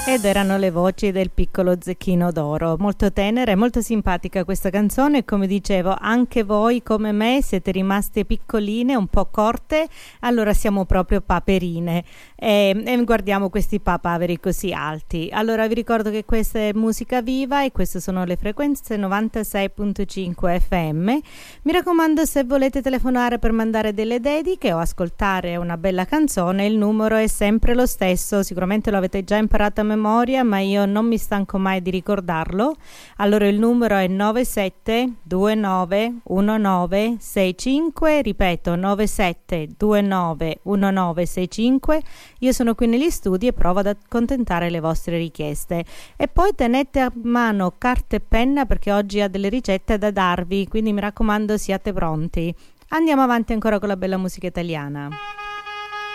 Ed erano le voci del piccolo Zecchino d'Oro, molto tenera e molto simpatica questa canzone. Come dicevo, anche voi come me siete rimaste piccoline, un po' corte, allora siamo proprio paperine e guardiamo questi papaveri così alti. Allora vi ricordo che questa è Musica Viva e queste sono le frequenze 96.5 FM. Mi raccomando, se volete telefonare per mandare delle dediche o ascoltare una bella canzone, il numero è sempre lo stesso, sicuramente lo avete già imparato a memoria, ma io non mi stanco mai di ricordarlo. Allora il numero è 97291965, ripeto 97291965. Io sono qui negli studi e provo ad accontentare le vostre richieste. E poi tenete a mano carta e penna perché oggi ha delle ricette da darvi, quindi mi raccomando siate pronti. Andiamo avanti ancora con la bella musica italiana.